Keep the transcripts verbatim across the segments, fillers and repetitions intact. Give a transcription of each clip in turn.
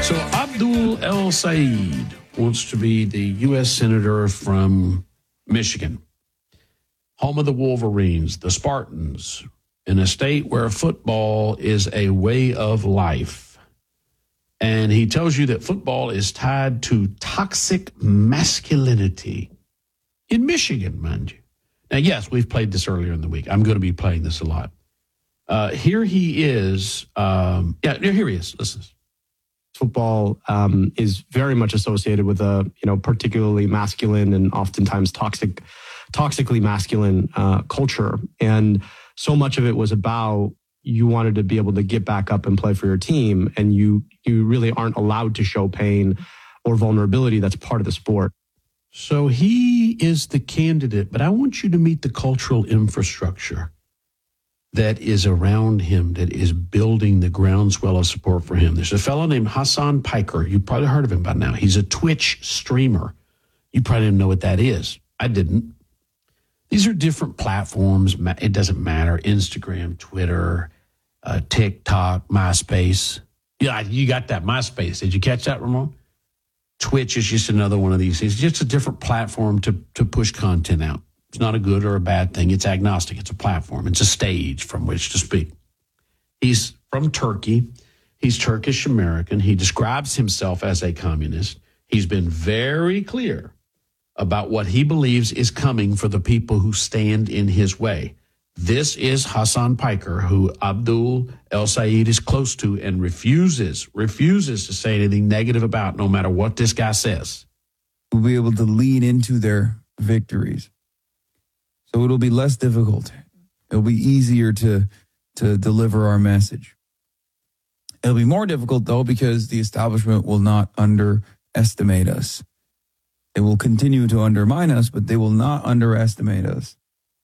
So Abdul El-Sayed wants to be the U S Senator from Michigan, home of the Wolverines, the Spartans, in a state where football is a way of life. And he tells you that football is tied to toxic masculinity in Michigan, mind you. Now, yes, we've played this earlier in the week. I'm going to be playing this a lot. Uh, here he is. Um, yeah, here he is. Listen. Football um, is very much associated with a, you know, particularly masculine and oftentimes toxic, toxically masculine uh, culture. And so much of it was about you wanted to be able to get back up and play for your team. And you, you really aren't allowed to show pain or vulnerability. That's part of the sport. So he is the candidate, but I want you to meet the cultural infrastructure that is around him, that is building the groundswell of support for him. There's a fellow named Hasan Piker. You've probably heard of him by now. He's a Twitch streamer. You probably didn't know what that is. I didn't. These are different platforms. It doesn't matter. Instagram, Twitter, uh, TikTok, MySpace. Yeah, you got that MySpace. Did you catch that, Ramon? Twitch is just another one of these things. It's just a different platform to, to push content out. It's not a good or a bad thing. It's agnostic. It's a platform. It's a stage from which to speak. He's from Turkey. He's Turkish American. He describes himself as a communist. He's been very clear about what he believes is coming for the people who stand in his way. This is Hasan Piker, who Abdul El-Sayed is close to and refuses, refuses to say anything negative about, no matter what this guy says. We'll be able to lean into their victories. So it'll be less difficult. It'll be easier to, to deliver our message. It'll be more difficult, though, because the establishment will not underestimate us. They will continue to undermine us, but they will not underestimate us.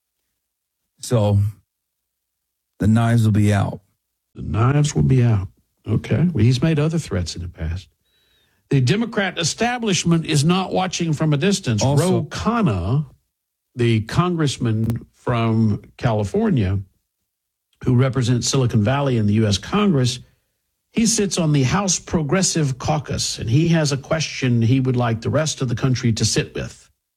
So the knives will be out. The knives will be out. Okay. Well, he's made other threats in the past. The Democrat establishment is not watching from a distance. Also, Ro Khanna, the congressman from California who represents Silicon Valley in the U S Congress, he sits on the House Progressive Caucus, and he has a question he would like the rest of the country to sit with.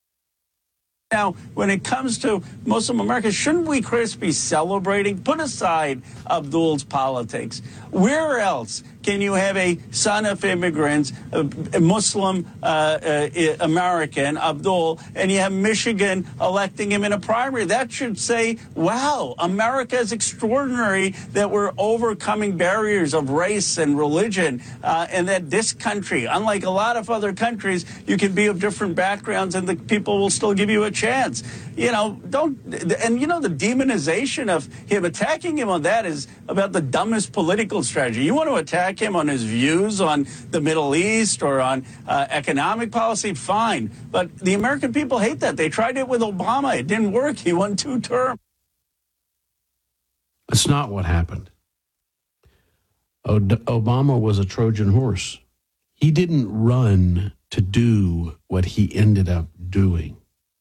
Now, when it comes to Muslim America, shouldn't we, Chris, be celebrating? Put aside Abdul's politics. Where else can you have a son of immigrants, a, a Muslim uh, uh, American, Abdul, and you have Michigan electing him in a primary? That should say, wow, America is extraordinary that we're overcoming barriers of race and religion, uh, and that this country, unlike a lot of other countries, you can be of different backgrounds and the people will still give you a chance. You know, don't, and you know, the demonization of him, attacking him on that is about the dumbest political strategy. You want to attack him on his views on the Middle East or on uh, economic policy, fine. But the American people hate that. They tried it with Obama. It didn't work. He won two terms. That's not what happened. O- Obama was a Trojan horse. He didn't run to do what he ended up doing.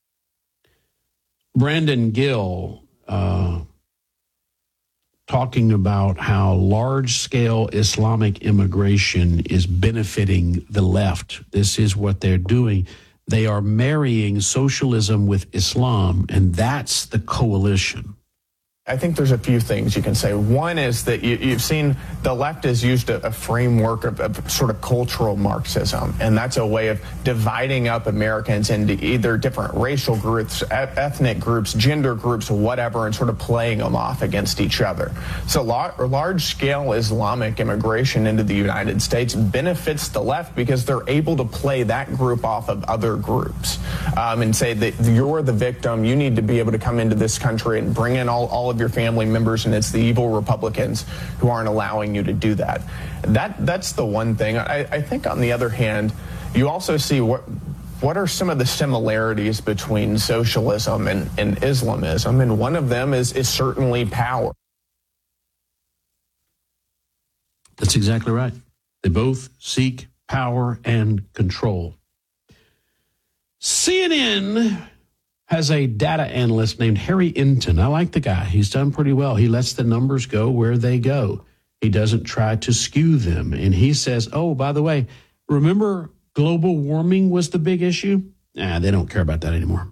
Brandon Gill, uh, talking about how large-scale Islamic immigration is benefiting the left. This is what they're doing. They are marrying socialism with Islam, and that's the coalition. I think there's a few things you can say. One is that you, you've seen the left has used a, a framework of, of sort of cultural Marxism, and that's a way of dividing up Americans into either different racial groups, ethnic groups, gender groups, whatever, and sort of playing them off against each other. So lar- large-scale Islamic immigration into the United States benefits the left because they're able to play that group off of other groups um, and say that you're the victim, you need to be able to come into this country and bring in all, all of your family members, and it's the evil Republicans who aren't allowing you to do that. That that's the one thing. I, I think on the other hand, you also see what what are some of the similarities between socialism and, and Islamism, and one of them is is certainly power. That's exactly right. They both seek power and control. C N N has a data analyst named Harry Inton. I like the guy. He's done pretty well. He lets the numbers go where they go. He doesn't try to skew them. And he says, oh, by the way, remember global warming was the big issue? Nah, they don't care about that anymore.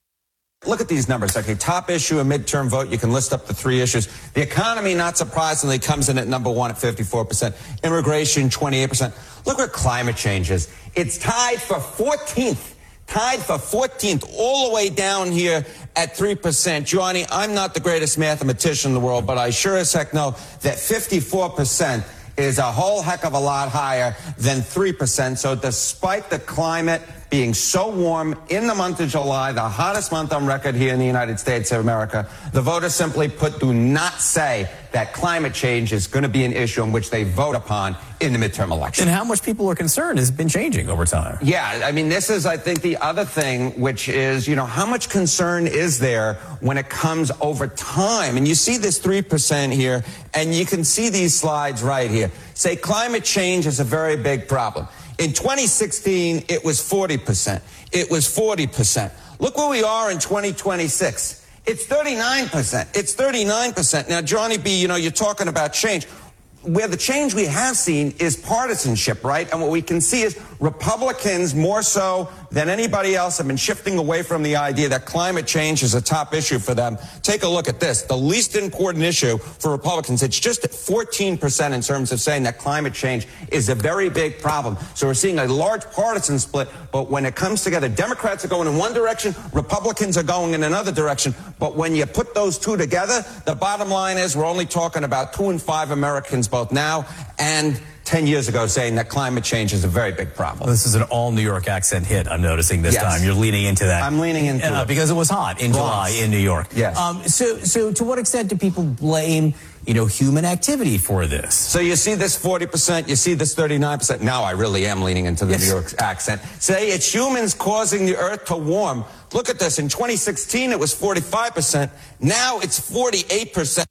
Look at these numbers. Okay, top issue, a midterm vote. You can list up the three issues. The economy, not surprisingly, comes in at number one at fifty-four percent. Immigration, twenty-eight percent. Look where climate change is. It's tied for fourteenth. Tied for fourteenth, all the way down here at three percent. Johnny, I'm not the greatest mathematician in the world, but I sure as heck know that fifty-four percent is a whole heck of a lot higher than three percent. So despite the climate being so warm in the month of July, the hottest month on record here in the United States of America, the voters simply put do not say that climate change is going to be an issue in which they vote upon in the midterm election. And how much people are concerned has been changing over time. Yeah, I mean, this is, I think, the other thing, which is, you know, how much concern is there when it comes over time? And you see this three percent here, and you can see these slides right here. Say climate change is a very big problem. In twenty sixteen, it was forty percent. It was forty percent. Look where we are in twenty twenty-six. It's thirty-nine percent. It's thirty-nine percent. Now, Johnny B., you know, you're talking about change. Where the change we have seen is partisanship, right? And what we can see is Republicans, more so than anybody else, have been shifting away from the idea that climate change is a top issue for them. Take a look at this. The least important issue for Republicans, it's just at fourteen percent in terms of saying that climate change is a very big problem. So we're seeing a large partisan split, but when it comes together, Democrats are going in one direction, Republicans are going in another direction. But when you put those two together, the bottom line is we're only talking about two in five Americans both now and ten years ago saying that climate change is a very big problem. Well, this is an all New York accent hit, I'm noticing this yes. time. You're leaning into that. I'm leaning into uh, it. Because it was hot in July in New York. Yes. Um, so, so to what extent do people blame, you know, human activity for this? So you see this forty percent, you see this thirty-nine percent. Now I really am leaning into the yes. New York accent. Say it's humans causing the earth to warm. Look at this. In twenty sixteen, it was forty-five percent. Now it's forty-eight percent.